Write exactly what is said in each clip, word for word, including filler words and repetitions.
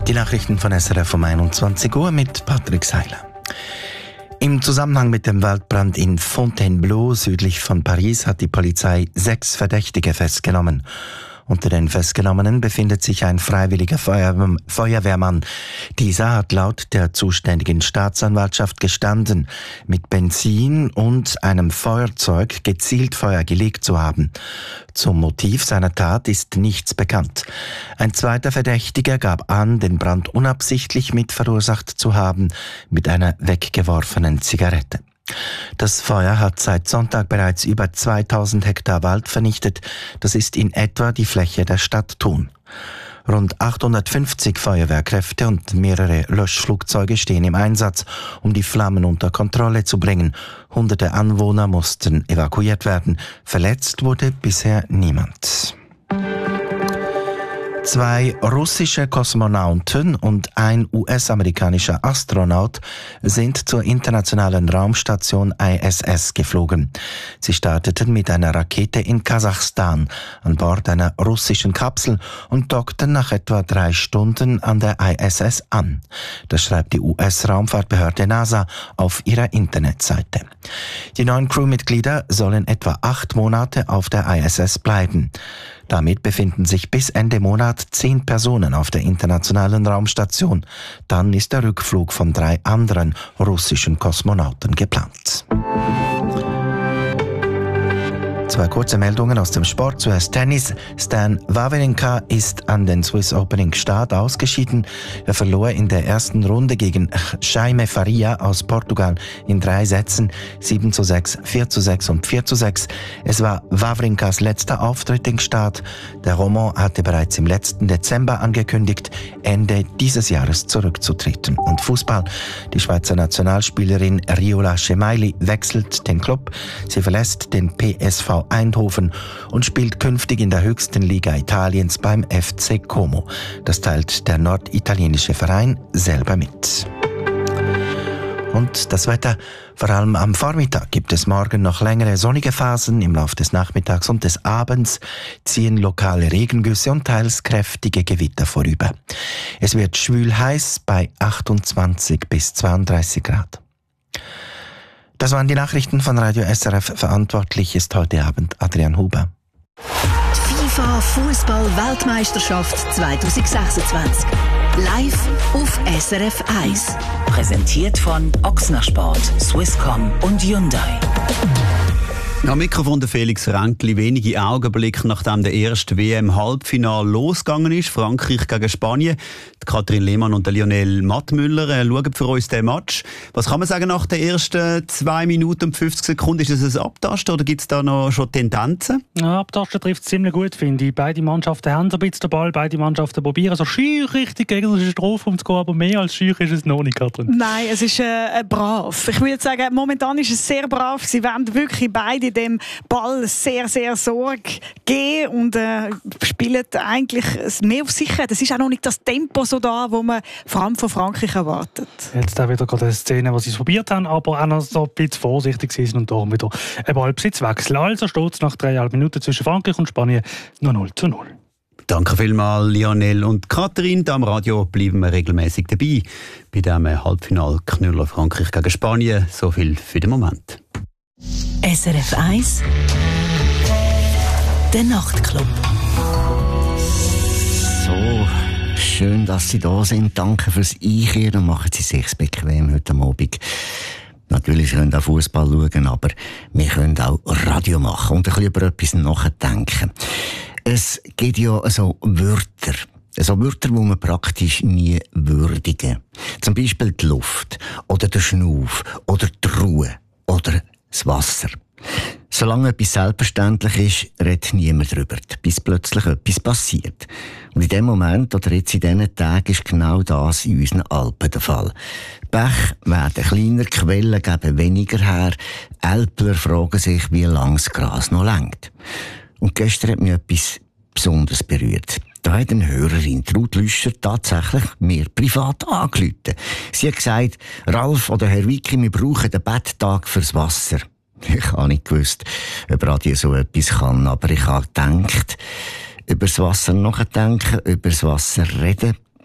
Die Nachrichten von S R F um einundzwanzig Uhr mit Patrick Seiler. Im Zusammenhang mit dem Waldbrand in Fontainebleau südlich von Paris hat die Polizei sechs Verdächtige festgenommen. Unter den Festgenommenen befindet sich ein freiwilliger Feuer- Feuerwehrmann. Dieser hat laut der zuständigen Staatsanwaltschaft gestanden, mit Benzin und einem Feuerzeug gezielt Feuer gelegt zu haben. Zum Motiv seiner Tat ist nichts bekannt. Ein zweiter Verdächtiger gab an, den Brand unabsichtlich mit verursacht zu haben, mit einer weggeworfenen Zigarette. Das Feuer hat seit Sonntag bereits über zweitausend Hektar Wald vernichtet. Das ist in etwa die Fläche der Stadt Thun. Rund achthundertfünfzig Feuerwehrkräfte und mehrere Löschflugzeuge stehen im Einsatz, um die Flammen unter Kontrolle zu bringen. Hunderte Anwohner mussten evakuiert werden. Verletzt wurde bisher niemand. Zwei russische Kosmonauten und ein U S-amerikanischer Astronaut sind zur internationalen Raumstation I S S geflogen. Sie starteten mit einer Rakete in Kasachstan an Bord einer russischen Kapsel und dockten nach etwa drei Stunden an der I S S an. Das schreibt die U S-Raumfahrtbehörde NASA auf ihrer Internetseite. Die neuen Crewmitglieder sollen etwa acht Monate auf der I S S bleiben. Damit befinden sich bis Ende Monat zehn Personen auf der internationalen Raumstation. Dann ist der Rückflug von drei anderen russischen Kosmonauten geplant. Zwei kurze Meldungen aus dem Sport. Zuerst Tennis. Stan Wawrinka ist an den Swiss Opening Start ausgeschieden. Er verlor in der ersten Runde gegen Jaime Faria aus Portugal in drei Sätzen sieben zu sechs, vier zu sechs und vier zu sechs. Es war Wawrinkas letzter Auftritt im Start. Der Roman hatte bereits im letzten Dezember angekündigt, Ende dieses Jahres zurückzutreten. Und Fußball. Die Schweizer Nationalspielerin Riola Chemaili wechselt den Club. Sie verlässt den P S V Eindhoven und spielt künftig in der höchsten Liga Italiens beim F C Como. Das teilt der norditalienische Verein selber mit. Und das Wetter, vor allem am Vormittag gibt es morgen noch längere sonnige Phasen. Im Laufe des Nachmittags und des Abends ziehen lokale Regengüsse und teils kräftige Gewitter vorüber. Es wird schwül heiß bei achtundzwanzig bis zweiunddreißig Grad. Das waren die Nachrichten von Radio S R F. Verantwortlich ist heute Abend Adrian Huber. FIFA Fußball-Weltmeisterschaft zwanzig sechsundzwanzig. Live auf S R F eins. Präsentiert von Ochsner Sport, Swisscom und Hyundai. Am Mikrofon der Felix Ränkli. Wenige Augenblicke nachdem der erste W M-Halbfinal losgegangen ist, Frankreich gegen Spanien. Die Katrin Lehmann und der Lionel Mattmüller äh, schauen für uns den Match. Was kann man sagen nach den ersten zwei Minuten und fünfzig Sekunden? Ist es ein Abtasten oder gibt es da noch schon Tendenzen? Ja, Abtasten trifft es ziemlich gut, finde ich. Beide Mannschaften haben so ein bisschen den Ball, beide Mannschaften probieren so schüch richtig gegen den Strafraum zu gehen, aber mehr als schüch ist es noch nicht, Katrin. Nein, es ist äh, brav. Ich würde sagen, momentan ist es sehr brav. Sie wollen wirklich beide dem Ball sehr, sehr Sorge geben und äh, spielen eigentlich mehr auf Sicherheit. Es ist auch noch nicht das Tempo so da, wo man vor allem von Frankreich erwartet. Jetzt auch wieder gerade eine Szene, wo sie es probiert haben, aber auch noch so ein bisschen vorsichtig sind und darum wieder ein Ballbesitzwechsel. Also steht es nach dreieinhalb Minuten zwischen Frankreich und Spanien noch null zu null. Danke vielmals, Lionel und Katrin. Am Radio bleiben wir regelmäßig dabei bei diesem Halbfinal-Knüller Frankreich gegen Spanien. So viel für den Moment. S R F eins, der Nachtclub. So, schön, dass Sie da sind. Danke fürs Einkehren und machen Sie sich bequem heute Abend. Natürlich können wir auch Fußball schauen, aber wir können auch Radio machen und ein bisschen über etwas nachdenken. Es gibt ja so Wörter. So Wörter, die man praktisch nie würdigen. Zum Beispiel die Luft, oder der Schnuff, oder die Ruhe, oder das Wasser. Solange etwas selbstverständlich ist, redet niemand darüber, bis plötzlich etwas passiert. Und in dem Moment, oder jetzt in diesen Tagen, ist genau das in unseren Alpen der Fall. Bäche werden kleiner, Quellen geben weniger her. Älpler fragen sich, wie lange das Gras noch reicht. Und gestern hat mich etwas Besonderes berührt. Da hat eine Hörerin, Ruth Lüscher, tatsächlich mir privat angerufen. Sie hat gesagt, Ralf oder Herr Wicki, wir brauchen den Betttag fürs Wasser. Ich habe nicht gewusst, ob Radio so etwas kann, aber ich habe gedacht, über das Wasser nachdenken, über das Wasser reden,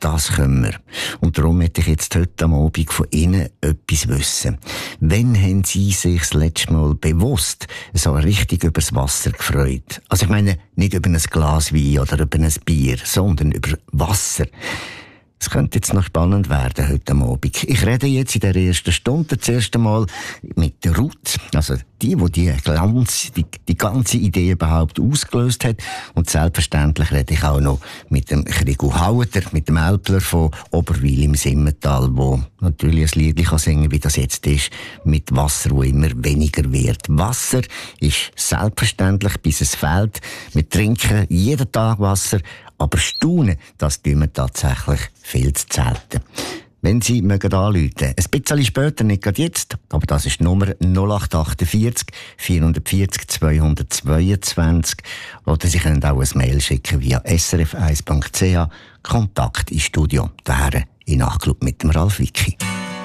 das können wir. Und darum möchte ich jetzt heute am Abend von Ihnen etwas wissen. Wann haben Sie sich das letzte Mal bewusst so richtig übers Wasser gefreut? Also ich meine, nicht über ein Glas Wein oder über ein Bier, sondern über Wasser. Es könnte jetzt noch spannend werden heute am Abend. Ich rede jetzt in der ersten Stunde das erste Mal mit der Ruth, also die, die die, Glanz, die, die ganze Idee überhaupt ausgelöst hat. Und selbstverständlich rede ich auch noch mit dem Krigu Hauter, mit dem Älpler von Oberwil im Simmental, wo natürlich ein Lied kann singen, wie das jetzt ist, mit Wasser, wo immer weniger wird. Wasser ist selbstverständlich, bis es fehlt. Wir trinken jeden Tag Wasser, aber staunen, das tun wir tatsächlich viel zu selten. Wenn Sie mögen anrufen, ein bisschen später, nicht gerade jetzt, aber das ist die Nummer null acht achtundvierzig vierhundertvierzig zweihundertzweiundzwanzig, oder Sie können auch ein Mail schicken via s r f eins punkt c h, Kontakt ins Studio, daher in Nachklub mit dem Ralf Wicki.